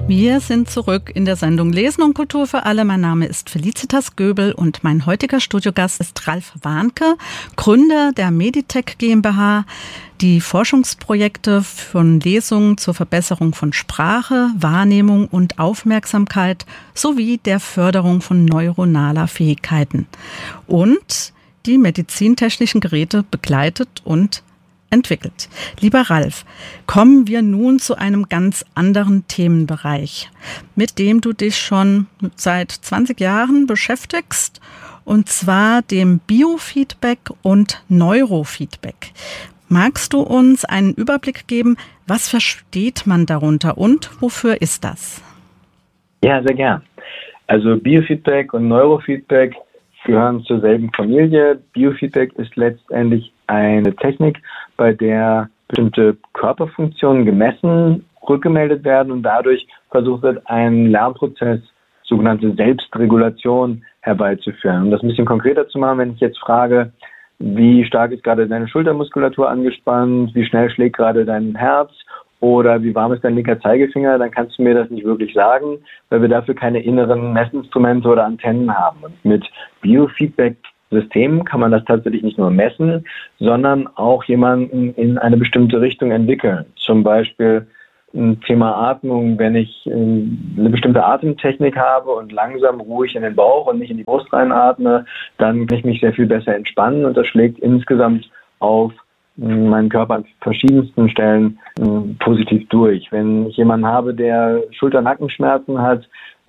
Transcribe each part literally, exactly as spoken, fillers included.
Wir sind zurück in der Sendung Lesen und Kultur für alle. Mein Name ist Felicitas Göbel und mein heutiger Studiogast ist Ralf Warnke, Gründer der Meditech GmbH, die Forschungsprojekte von Lesungen zur Verbesserung von Sprache, Wahrnehmung und Aufmerksamkeit sowie der Förderung von neuronaler Fähigkeiten und die medizintechnischen Geräte begleitet und entwickelt. Lieber Ralf, kommen wir nun zu einem ganz anderen Themenbereich, mit dem du dich schon seit zwanzig Jahren beschäftigst, und zwar dem Biofeedback und Neurofeedback. Magst du uns einen Überblick geben, was versteht man darunter und wofür ist das? Ja, sehr gern. Also Biofeedback und Neurofeedback gehören zur selben Familie. Biofeedback ist letztendlich eine Technik, bei der bestimmte Körperfunktionen gemessen, rückgemeldet werden und dadurch versucht wird, einen Lernprozess, sogenannte Selbstregulation, herbeizuführen. Um das ein bisschen konkreter zu machen, wenn ich jetzt frage, wie stark ist gerade deine Schultermuskulatur angespannt, wie schnell schlägt gerade dein Herz oder wie warm ist dein linker Zeigefinger, dann kannst du mir das nicht wirklich sagen, weil wir dafür keine inneren Messinstrumente oder Antennen haben. Und mit Biofeedback-Systemen kann man das tatsächlich nicht nur messen, sondern auch jemanden in eine bestimmte Richtung entwickeln. Zum Beispiel ein Thema Atmung, wenn ich eine bestimmte Atemtechnik habe und langsam ruhig in den Bauch und nicht in die Brust reinatme, dann kann ich mich sehr viel besser entspannen und das schlägt insgesamt auf meinen Körper an verschiedensten Stellen äh, positiv durch. Wenn ich jemanden habe, der Schulter-Nackenschmerzen hat, äh,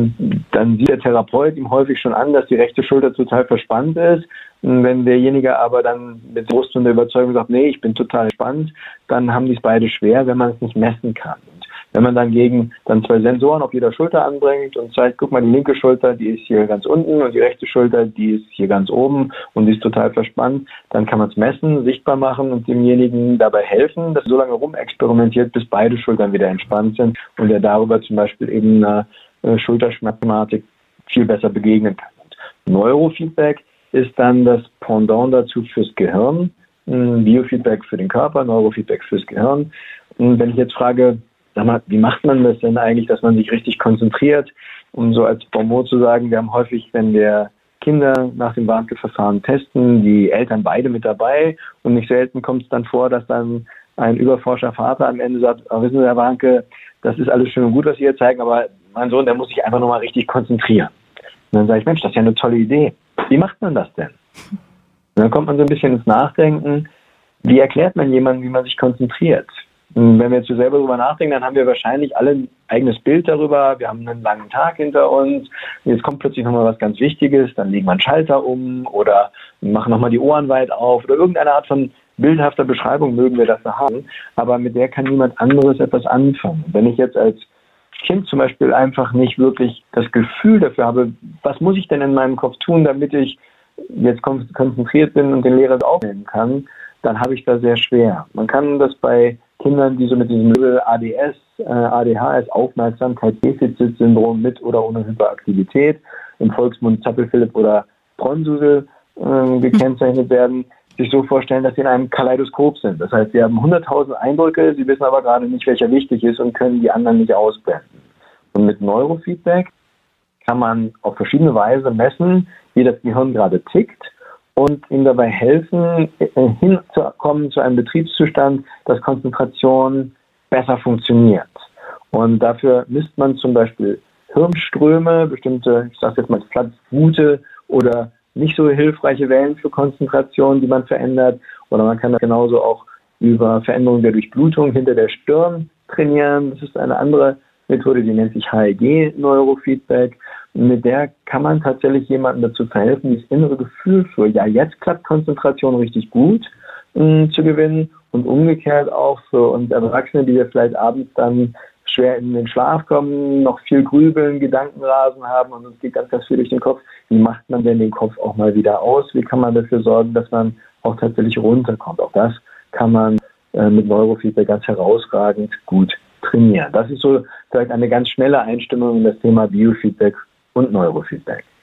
dann sieht der Therapeut ihm häufig schon an, dass die rechte Schulter total verspannt ist. Und wenn derjenige aber dann mit Brust und der Überzeugung sagt, nee, ich bin total entspannt, dann haben die es beide schwer, wenn man es nicht messen kann. Und wenn man dann gegen dann zwei Sensoren auf jeder Schulter anbringt und zeigt, guck mal, die linke Schulter, die ist hier ganz unten und die rechte Schulter, die ist hier ganz oben und die ist total verspannt, dann kann man es messen, sichtbar machen und demjenigen dabei helfen, dass er so lange rumexperimentiert, bis beide Schultern wieder entspannt sind und er darüber zum Beispiel eben einer Schulterschmerzthematik viel besser begegnen kann. Und Neurofeedback ist dann das Pendant dazu fürs Gehirn, Biofeedback für den Körper, Neurofeedback fürs Gehirn. Und wenn ich jetzt frage, sag mal, wie macht man das denn eigentlich, dass man sich richtig konzentriert? Um so als Bonmot zu sagen, wir haben häufig, wenn wir Kinder nach dem Warnke-Verfahren testen, die Eltern beide mit dabei und nicht selten kommt es dann vor, dass dann ein überforscher Vater am Ende sagt, oh, wissen Sie, Herr Warnke, das ist alles schön und gut, was Sie hier zeigen, aber mein Sohn, der muss sich einfach nochmal richtig konzentrieren. Und dann sage ich, Mensch, das ist ja eine tolle Idee. Wie macht man das denn? Und dann kommt man so ein bisschen ins Nachdenken, wie erklärt man jemandem, wie man sich konzentriert? Und wenn wir jetzt so selber darüber nachdenken, dann haben wir wahrscheinlich alle ein eigenes Bild darüber. Wir haben einen langen Tag hinter uns. Jetzt kommt plötzlich nochmal was ganz Wichtiges. Dann legen wir einen Schalter um oder machen nochmal die Ohren weit auf oder irgendeine Art von bildhafter Beschreibung mögen wir dafür haben. Aber mit der kann niemand anderes etwas anfangen. Wenn ich jetzt als Kind zum Beispiel einfach nicht wirklich das Gefühl dafür habe, was muss ich denn in meinem Kopf tun, damit ich jetzt konzentriert bin und den Lehrer aufnehmen kann, dann habe ich da sehr schwer. Man kann das bei Kindern, die so mit diesem Label A D S, äh, A D H S, Aufmerksamkeitsdefizitsyndrom mit oder ohne Hyperaktivität, im Volksmund Zappel-Philipp oder Bronsusel äh, gekennzeichnet werden, sich so vorstellen, dass sie in einem Kaleidoskop sind. Das heißt, sie haben hunderttausend Eindrücke, sie wissen aber gerade nicht, welcher wichtig ist und können die anderen nicht ausblenden. Und mit Neurofeedback kann man auf verschiedene Weise messen, wie das Gehirn gerade tickt und ihm dabei helfen, hinzukommen zu einem Betriebszustand, dass Konzentration besser funktioniert. Und dafür misst man zum Beispiel Hirnströme, bestimmte, ich sage jetzt mal platt, gute oder nicht so hilfreiche Wellen für Konzentration, die man verändert. Oder man kann das genauso auch über Veränderungen der Durchblutung hinter der Stirn trainieren. Das ist eine andere Methode, die nennt sich H E G-Neurofeedback. Mit der kann man tatsächlich jemandem dazu verhelfen, dieses innere Gefühl für, ja, jetzt klappt Konzentration richtig gut, mh, zu gewinnen und umgekehrt auch für uns Erwachsene, die wir vielleicht abends dann schwer in den Schlaf kommen, noch viel grübeln, Gedankenrasen haben und uns geht ganz, ganz viel durch den Kopf. Wie macht man denn den Kopf auch mal wieder aus? Wie kann man dafür sorgen, dass man auch tatsächlich runterkommt? Auch das kann man äh, mit Neurofeedback ganz herausragend gut trainieren. Das ist so vielleicht eine ganz schnelle Einstimmung in das Thema Biofeedback und Neurofeedback.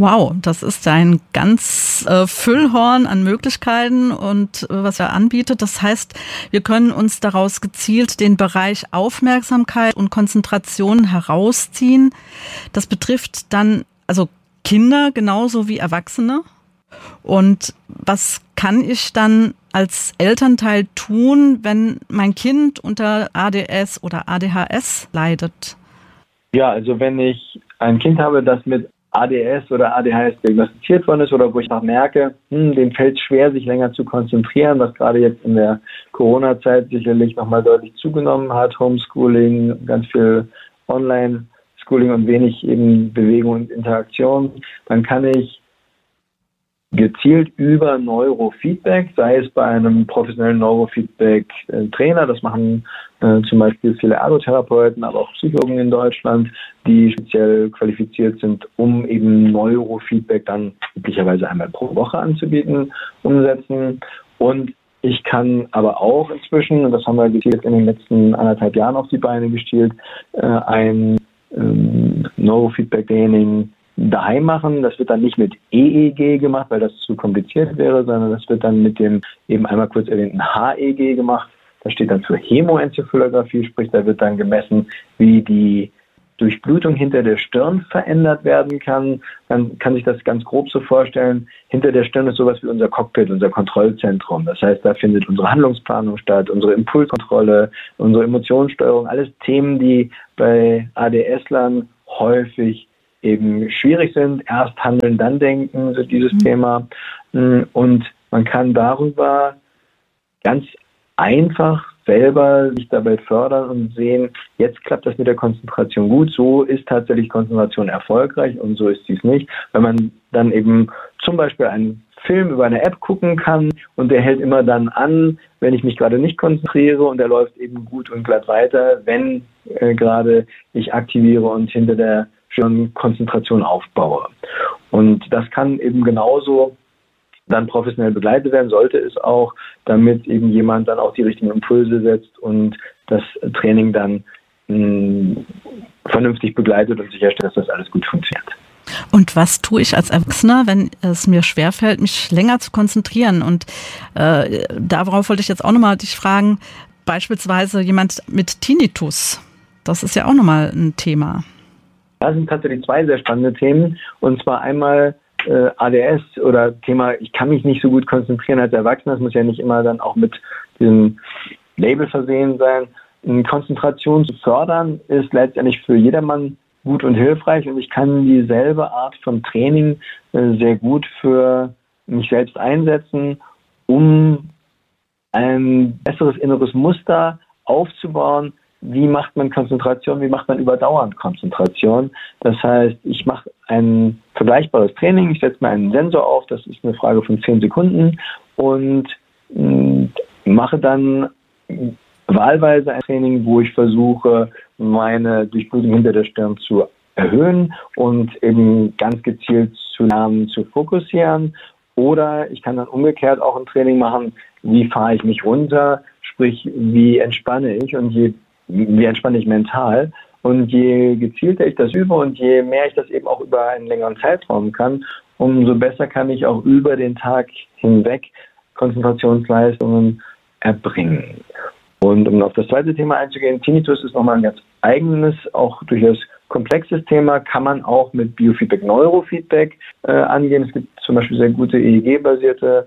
Wow, das ist ein ganz äh, Füllhorn an Möglichkeiten und äh, was er anbietet. Das heißt, wir können uns daraus gezielt den Bereich Aufmerksamkeit und Konzentration herausziehen. Das betrifft dann also Kinder genauso wie Erwachsene. Und was kann ich dann als Elternteil tun, wenn mein Kind unter A D S oder A D H S leidet? Ja, also wenn ich ein Kind habe, das mit A D S oder A D H S diagnostiziert worden ist oder wo ich noch merke, hm, dem fällt es schwer, sich länger zu konzentrieren, was gerade jetzt in der Corona-Zeit sicherlich nochmal deutlich zugenommen hat, Homeschooling, ganz viel Online-Schooling und wenig eben Bewegung und Interaktion, dann kann ich gezielt über Neurofeedback, sei es bei einem professionellen Neurofeedback-Trainer, das machen äh, zum Beispiel viele Ergotherapeuten, aber auch Psychologen in Deutschland, die speziell qualifiziert sind, um eben Neurofeedback dann üblicherweise einmal pro Woche anzubieten, umsetzen. Und ich kann aber auch inzwischen, und das haben wir gezielt in den letzten anderthalb Jahren auf die Beine gestellt, äh, ein ähm, Neurofeedback-Training daheim machen. Das wird dann nicht mit E E G gemacht, weil das zu kompliziert wäre, sondern das wird dann mit dem eben einmal kurz erwähnten H E G gemacht. Das steht dann für Hämoenzephalographie, sprich da wird dann gemessen, wie die Durchblutung hinter der Stirn verändert werden kann. Dann kann sich das ganz grob so vorstellen, hinter der Stirn ist sowas wie unser Cockpit, unser Kontrollzentrum. Das heißt, da findet unsere Handlungsplanung statt, unsere Impulskontrolle, unsere Emotionssteuerung, alles Themen, die bei A D S-Lern häufig eben schwierig sind. Erst handeln, dann denken, so dieses mhm. Thema. Und man kann darüber ganz einfach selber sich dabei fördern und sehen, jetzt klappt das mit der Konzentration gut, so ist tatsächlich Konzentration erfolgreich und so ist dies nicht. Wenn man dann eben zum Beispiel einen Film über eine App gucken kann und der hält immer dann an, wenn ich mich gerade nicht konzentriere und der läuft eben gut und glatt weiter, wenn äh, gerade ich aktiviere und hinter der schon Konzentration aufbaue. Und das kann eben genauso dann professionell begleitet werden, sollte es auch, damit eben jemand dann auch die richtigen Impulse setzt und das Training dann mh, vernünftig begleitet und sicherstellt, dass das alles gut funktioniert. Und was tue ich als Erwachsener, wenn es mir schwerfällt, mich länger zu konzentrieren? Und äh, darauf wollte ich jetzt auch nochmal dich fragen, beispielsweise jemand mit Tinnitus, das ist ja auch nochmal ein Thema. Das sind tatsächlich zwei sehr spannende Themen. Und zwar einmal äh, A D S oder Thema, ich kann mich nicht so gut konzentrieren als Erwachsener. Das muss ja nicht immer dann auch mit diesem Label versehen sein. Konzentration zu fördern ist letztendlich für jedermann gut und hilfreich. Und ich kann dieselbe Art von Training äh, sehr gut für mich selbst einsetzen, um ein besseres inneres Muster aufzubauen. Wie macht man Konzentration, wie macht man überdauernd Konzentration? Das heißt, ich mache ein vergleichbares Training, ich setze mir einen Sensor auf, das ist eine Frage von zehn Sekunden und mh, mache dann wahlweise ein Training, wo ich versuche, meine Durchblutung hinter der Stirn zu erhöhen und eben ganz gezielt zu lernen, zu fokussieren. Oder ich kann dann umgekehrt auch ein Training machen, wie fahre ich mich runter, sprich, wie entspanne ich und je wie entspanne ich mental. Und je gezielter ich das übe und je mehr ich das eben auch über einen längeren Zeitraum kann, umso besser kann ich auch über den Tag hinweg Konzentrationsleistungen erbringen. Und um auf das zweite Thema einzugehen, Tinnitus ist nochmal ein ganz eigenes, auch durchaus komplexes Thema, kann man auch mit Biofeedback, Neurofeedback äh, angehen. Es gibt zum Beispiel sehr gute E E G-basierte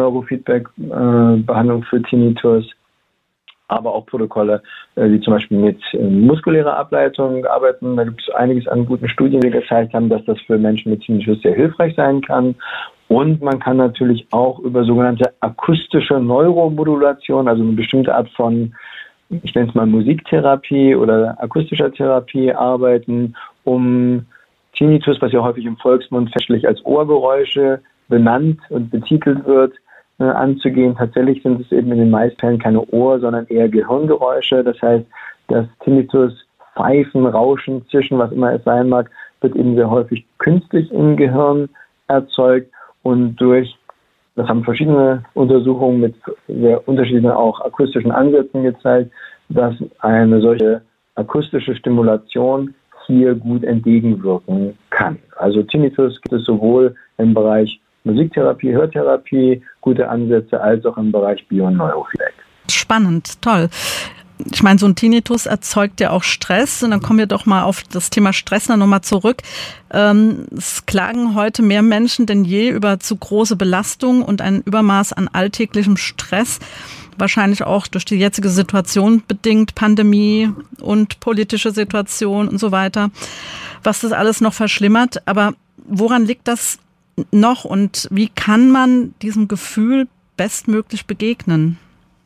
Neurofeedback-Behandlung äh, für Tinnitus, aber auch Protokolle, äh, die zum Beispiel mit äh, muskulärer Ableitung arbeiten. Da gibt es einiges an guten Studien, die gezeigt haben, dass das für Menschen mit Tinnitus sehr hilfreich sein kann. Und man kann natürlich auch über sogenannte akustische Neuromodulation, also eine bestimmte Art von, ich nenne es mal Musiktherapie oder akustischer Therapie arbeiten, um Tinnitus, was ja häufig im Volksmund fälschlich als Ohrgeräusche benannt und betitelt wird, äh, anzugehen. Tatsächlich sind es eben in den meisten Fällen keine Ohr-, sondern eher Gehirngeräusche. Das heißt, das Tinnitus, Pfeifen, Rauschen, Zischen, was immer es sein mag, wird eben sehr häufig künstlich im Gehirn erzeugt. Und durch, das haben verschiedene Untersuchungen mit sehr unterschiedlichen auch akustischen Ansätzen gezeigt, dass eine solche akustische Stimulation hier gut entgegenwirken kann. Also Tinnitus gibt es sowohl im Bereich Musiktherapie, Hörtherapie, gute Ansätze, als auch im Bereich Bio- und Neurofeedback. Spannend, toll. Ich meine, so ein Tinnitus erzeugt ja auch Stress. Und dann kommen wir doch mal auf das Thema Stress nochmal zurück. Ähm, es klagen heute mehr Menschen denn je über zu große Belastung und ein Übermaß an alltäglichem Stress. Wahrscheinlich auch durch die jetzige Situation bedingt, Pandemie und politische Situation und so weiter, was das alles noch verschlimmert. Aber woran liegt das noch und wie kann man diesem Gefühl bestmöglich begegnen?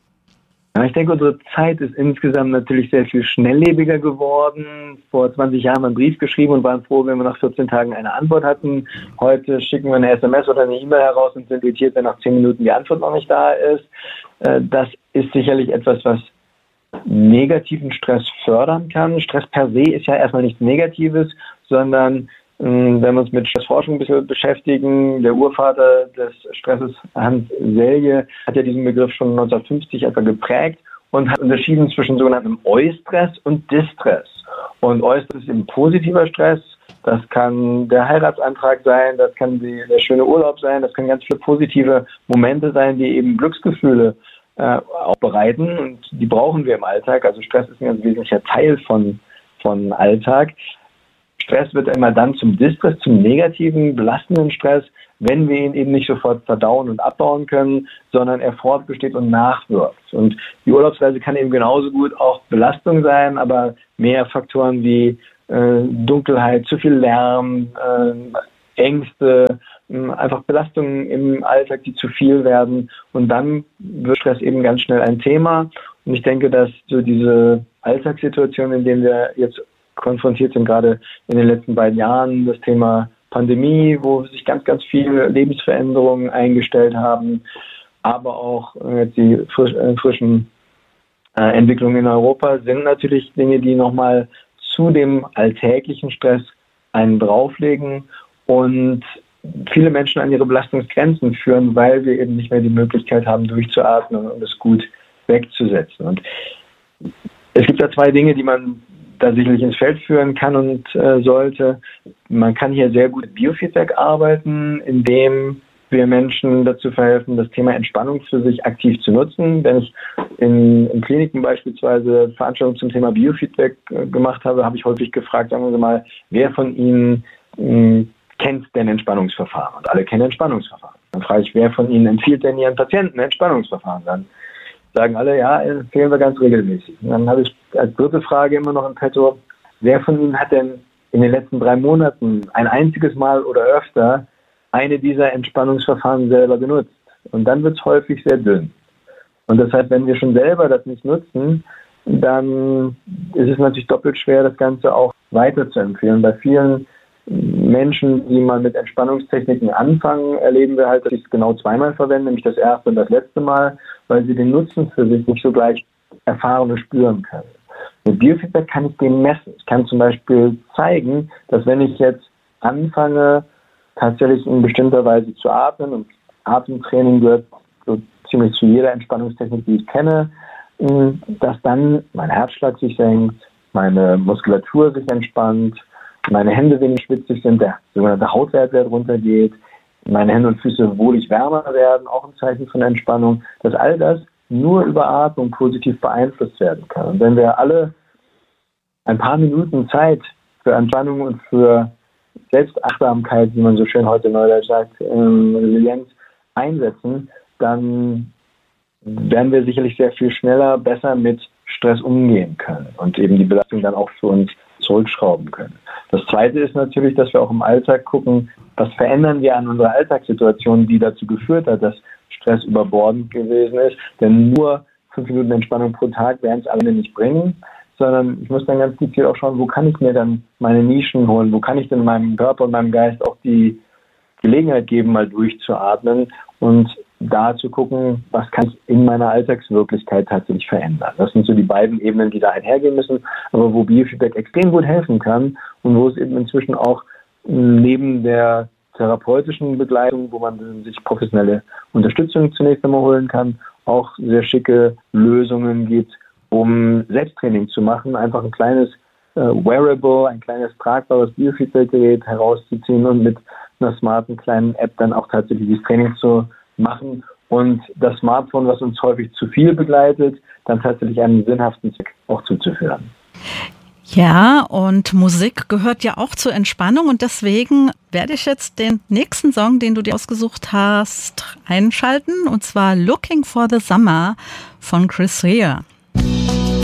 Ja, ich denke, unsere Zeit ist insgesamt natürlich sehr viel schnelllebiger geworden. Vor zwanzig Jahren haben wir einen Brief geschrieben und waren froh, wenn wir nach vierzehn Tagen eine Antwort hatten. Heute schicken wir eine S M S oder eine E-Mail heraus und sind irritiert, wenn nach zehn Minuten die Antwort noch nicht da ist. Das ist sicherlich etwas, was negativen Stress fördern kann. Stress per se ist ja erstmal nichts Negatives, sondern wenn wir uns mit Stressforschung ein bisschen beschäftigen, der Urvater des Stresses, Hans Selye, hat ja diesen Begriff schon neunzehnhundertfünfzig etwa geprägt und hat unterschieden zwischen sogenanntem Eustress und Distress. Und Eustress ist eben positiver Stress. Das kann der Heiratsantrag sein, das kann die, der schöne Urlaub sein, das können ganz viele positive Momente sein, die eben Glücksgefühle äh, auch bereiten. Und die brauchen wir im Alltag. Also Stress ist ein ganz wesentlicher Teil von, von Alltag. Stress wird immer dann zum Distress, zum negativen, belastenden Stress, wenn wir ihn eben nicht sofort verdauen und abbauen können, sondern er fortbesteht und nachwirkt. Und die Urlaubsreise kann eben genauso gut auch Belastung sein, aber mehr Faktoren wie äh, Dunkelheit, zu viel Lärm, äh, Ängste, äh, einfach Belastungen im Alltag, die zu viel werden. Und dann wird Stress eben ganz schnell ein Thema. Und ich denke, dass so diese Alltagssituation, in denen wir jetzt konfrontiert sind, gerade in den letzten beiden Jahren, das Thema Pandemie, wo sich ganz, ganz viele Lebensveränderungen eingestellt haben, aber auch äh, die frisch, äh, frischen äh, Entwicklungen in Europa sind natürlich Dinge, die nochmal zu dem alltäglichen Stress einen drauflegen und viele Menschen an ihre Belastungsgrenzen führen, weil wir eben nicht mehr die Möglichkeit haben, durchzuatmen und es gut wegzusetzen. Und es gibt da zwei Dinge, die man da sicherlich ins Feld führen kann und äh, sollte. Man kann hier sehr gut mit Biofeedback arbeiten, indem wir Menschen dazu verhelfen, das Thema Entspannung für sich aktiv zu nutzen. Wenn ich in, in Kliniken beispielsweise Veranstaltungen zum Thema Biofeedback äh, gemacht habe, habe ich häufig gefragt, sagen wir mal, wer von Ihnen mh, kennt denn Entspannungsverfahren? Und alle kennen Entspannungsverfahren. Dann frage ich, wer von Ihnen empfiehlt denn Ihren Patienten Entspannungsverfahren? Dann sagen alle, ja, empfehlen wir ganz regelmäßig. Und dann habe ich als dritte Frage immer noch im Petto, wer von Ihnen hat denn in den letzten drei Monaten ein einziges Mal oder öfter eine dieser Entspannungsverfahren selber genutzt? Und dann wird es häufig sehr dünn. Und deshalb, wenn wir schon selber das nicht nutzen, dann ist es natürlich doppelt schwer, das Ganze auch weiter zu empfehlen. Bei vielen Menschen, die mal mit Entspannungstechniken anfangen, erleben wir halt, dass sie es genau zweimal verwenden, nämlich das erste und das letzte Mal, weil sie den Nutzen für sich nicht so gleich erfahren und spüren können. Mit Biofeedback kann ich den messen. Ich kann zum Beispiel zeigen, dass wenn ich jetzt anfange, tatsächlich in bestimmter Weise zu atmen, und Atemtraining gehört so ziemlich zu jeder Entspannungstechnik, die ich kenne, dass dann mein Herzschlag sich senkt, meine Muskulatur sich entspannt, meine Hände wenig schwitzig sind, der sogenannte Hautwertwert runtergeht, meine Hände und Füße wohlig wärmer werden, auch ein Zeichen von Entspannung, dass all das nur über Atmung positiv beeinflusst werden kann. Und wenn wir alle ein paar Minuten Zeit für Entspannung und für Selbstachtsamkeit, wie man so schön heute neudeutsch sagt, ähm, Resilienz einsetzen, dann werden wir sicherlich sehr viel schneller, besser mit Stress umgehen können und eben die Belastung dann auch für uns zurückschrauben können. Das Zweite ist natürlich, dass wir auch im Alltag gucken, was verändern wir an unserer Alltagssituation, die dazu geführt hat, dass Stress überbordend gewesen ist. Denn nur fünf Minuten Entspannung pro Tag werden es alle nicht bringen, sondern ich muss dann ganz gezielt auch schauen, wo kann ich mir dann meine Nischen holen, wo kann ich denn meinem Körper und meinem Geist auch die Gelegenheit geben, mal durchzuatmen und da zu gucken, was kann ich in meiner Alltagswirklichkeit tatsächlich verändern. Das sind so die beiden Ebenen, die da einhergehen müssen, aber wo Biofeedback extrem gut helfen kann und wo es eben inzwischen auch neben der therapeutischen Begleitung, wo man sich professionelle Unterstützung zunächst einmal holen kann, auch sehr schicke Lösungen gibt, um Selbsttraining zu machen, einfach ein kleines äh, Wearable, ein kleines tragbares Biofeedback-Gerät herauszuziehen und mit einer smarten kleinen App dann auch tatsächlich das Training zu machen und das Smartphone, was uns häufig zu viel begleitet, dann tatsächlich einen sinnhaften Zweck auch zuzuführen. Ja, und Musik gehört ja auch zur Entspannung und deswegen werde ich jetzt den nächsten Song, den du dir ausgesucht hast, einschalten, und zwar Looking for the Summer von Chris Rea.